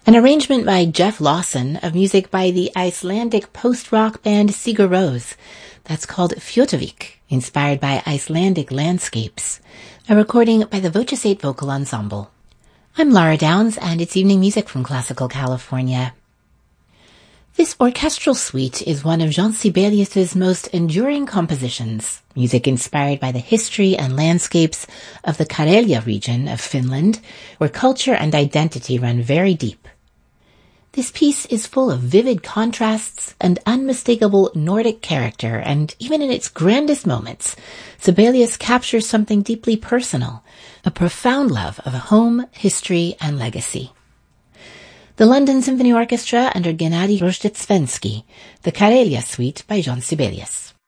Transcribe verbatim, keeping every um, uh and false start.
An arrangement by Jeff Lawson of music by the Icelandic post-rock band Sigur Rós. That's called Fjótavik, inspired by Icelandic landscapes. A recording by the Voces eight Vocal Ensemble. I'm Laura Downs, and it's evening music from Classical California. This orchestral suite is one of Jean Sibelius's most enduring compositions, music inspired by the history and landscapes of the Karelia region of Finland, where culture and identity run very deep. This piece is full of vivid contrasts and unmistakable Nordic character, and even in its grandest moments, Sibelius captures something deeply personal, a profound love of home, history, and legacy. The London Symphony Orchestra under Gennady Rozhdestvensky, the Karelia Suite by Jean Sibelius.